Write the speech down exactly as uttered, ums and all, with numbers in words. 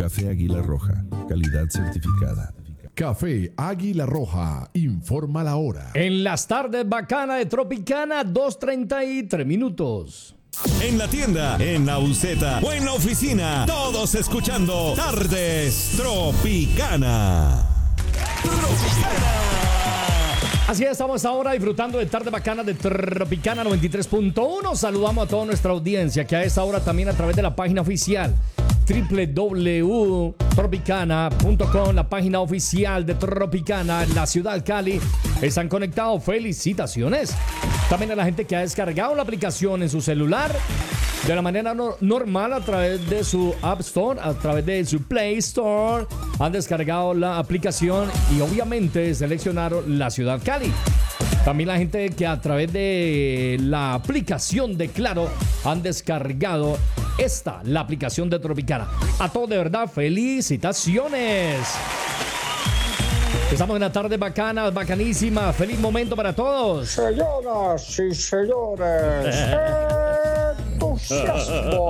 Café Águila Roja, calidad certificada. Café Águila Roja, informa la hora. En las tardes bacana de Tropicana, dos treinta y tres minutos. En la tienda, en la buseta o en la oficina, todos escuchando Tardes Tropicana. Tropicana. Así es, estamos ahora disfrutando de Tarde Bacana de Tropicana noventa y tres punto uno. Saludamos a toda nuestra audiencia que a esta hora también a través de la página oficial doble u doble u doble u punto tropicana punto com, la página oficial de Tropicana en la ciudad Cali. Están conectados, felicitaciones. También a la gente que ha descargado la aplicación en su celular de la manera no, normal a través de su App Store, a través de su Play Store. Han descargado la aplicación y obviamente seleccionaron la ciudad Cali. También la gente que a través de la aplicación de Claro han descargado esta, la aplicación de Tropicana. A todos de verdad, felicitaciones. Estamos en la tarde bacana, bacanísima. Feliz momento para todos. Señoras y señores, entusiasmo.